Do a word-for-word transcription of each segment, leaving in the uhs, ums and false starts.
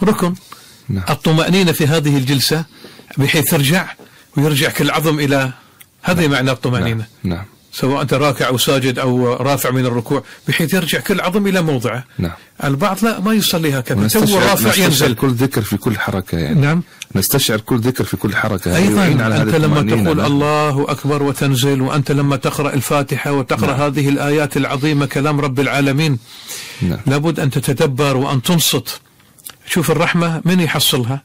ركن. نعم. الطمأنينة في هذه الجلسة بحيث ترجع ويرجع كل عظم إلى هذا معنى الطمأنينة. نعم. نعم. سواء أنت راكع أو ساجد أو رافع من الركوع بحيث يرجع كل عظم إلى موضعه. نعم. البعض لا ما يصلي هكذا، تو رافع ينزل. كل ذكر في كل حركة يعني. نعم. نستشعر كل ذكر في كل حركة. أيضا أنت لما تقول نعم. الله أكبر وتنزل، وأنت لما تقرأ الفاتحة وتقرأ نعم. هذه الآيات العظيمة كلام رب العالمين. نعم. لابد أن تتدبر وأن تنصت. شوف الرحمة من يحصلها؟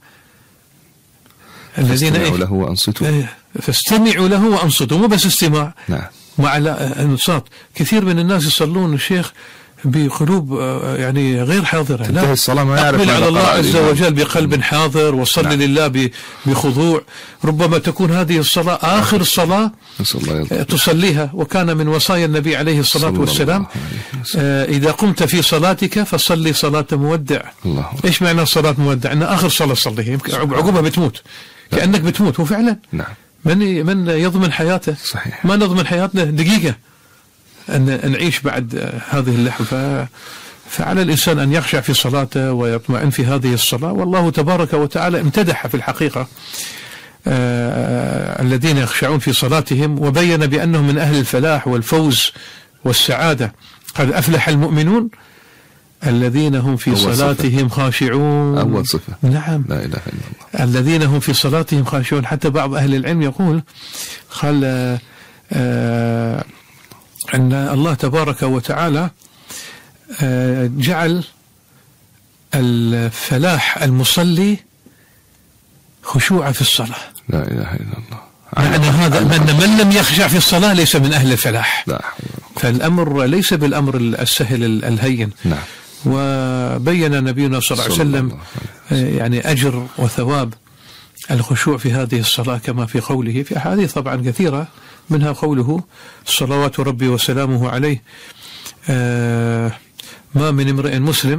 الذين فاستمعوا له وأنصتوا. ايه فاستمعوا له وأنصتوا، مو بس استماع. نعم. مع الانصات. كثير من الناس يصلون الشيخ بقلوب يعني غير حاضرة. لا، الصلاة ما يعرف أقبل على الله عز وجل بقلب حاضر وصل نعم. لله بخضوع. ربما تكون هذه الصلاة آخر الصلاة تصليها، وكان من وصايا النبي عليه الصلاة والسلام آه إذا قمت في صلاتك فصلي صلاة مودع. الله. إيش معنى صلاة مودع؟ أن آخر صلاة صليها عقبها بتموت، كأنك بتموت. هو فعلا نعم. من من يضمن حياته؟ صحيح. ما نضمن حياتنا دقيقة أن نعيش بعد هذه اللحظة. فعلى الإنسان أن يخشع في صلاته ويطمئن في هذه الصلاة. والله تبارك وتعالى امتدح في الحقيقة آه الذين يخشعون في صلاتهم، وبين بأنهم من أهل الفلاح والفوز والسعادة. قد أفلح المؤمنون الذين هم في صلاتهم خاشعون. أول صفة. نعم. لا إله إلا الله. الذين هم في صلاتهم خاشعون. حتى بعض أهل العلم يقول قال آه أن الله تبارك وتعالى آه جعل الفلاح المصلي خشوع في الصلاة. لا إله إلا الله. معنى هذا أن من لم يخشع في الصلاة ليس من أهل الفلاح. لا. فالأمر ليس بالأمر السهل الهين. نعم. وبين نبينا صلى الله عليه وسلم يعني أجر وثواب الخشوع في هذه الصلاة كما في قوله في أحاديث طبعا كثيرة، منها قوله صلوات ربي وسلامه عليه آه ما من امرئ مسلم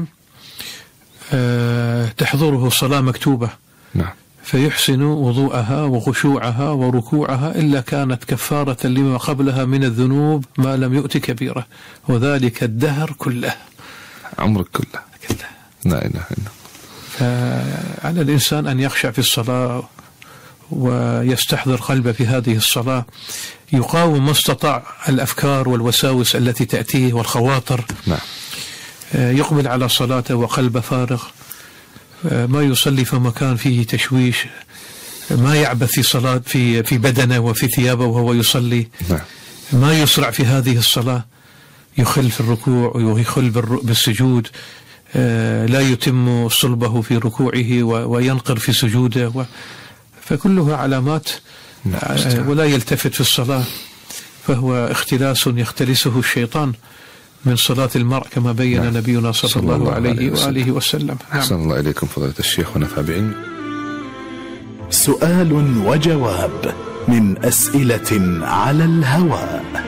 آه تحضره صلاة مكتوبة نعم. فيحسن وضوءها وخشوعها وركوعها إلا كانت كفارة لما قبلها من الذنوب ما لم يؤت كبيرة، وذلك الدهر كله. عمرك كله. كله. لا إله إلا. فعلى الإنسان أن يخشع في الصلاة ويستحضر قلبه في هذه الصلاة، يقاوم ما استطاع الأفكار والوساوس التي تأتيه والخواطر. نعم. يقبل على صلاته وقلب فارغ، ما يصلي في مكان فيه تشويش، ما يعبث في صلاة في في بدنه وفي ثيابه وهو يصلي. نعم. ما يسرع في هذه الصلاة، يخل في الركوع ويخل بالسجود، لا يتم صلبه في ركوعه وينقر في سجوده، فكلها علامات. ولا يلتفت في الصلاة، فهو اختلاس يختلسه الشيطان من صلاة المرء كما بين نعم. نبينا صلى, صلى الله, الله عليه, عليه وآله وسلم. أحسن نعم. الله إليكم فضيلة الشيخ ونفع بعلم. سؤال وجواب من أسئلة على الهواء.